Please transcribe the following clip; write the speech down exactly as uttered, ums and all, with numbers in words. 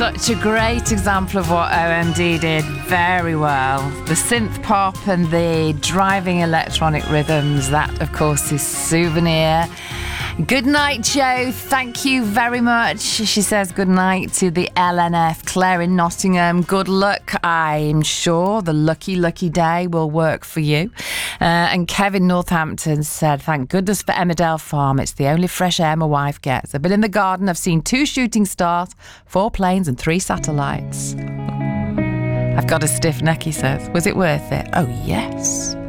Such a great example of what O M D did very well. The synth pop and the driving electronic rhythms. That, of course, is Souvenir. Good night, Joe. Thank you very much. She says good night to the L N F. Claire in Nottingham. Good luck. I'm sure the lucky, lucky day will work for you. Uh, and Kevin Northampton said, thank goodness for Emmerdale Farm. It's the only fresh air my wife gets. I've been in the garden. I've seen two shooting stars, four planes and three satellites. I've got a stiff neck, he says. Was it worth it? Oh, yes.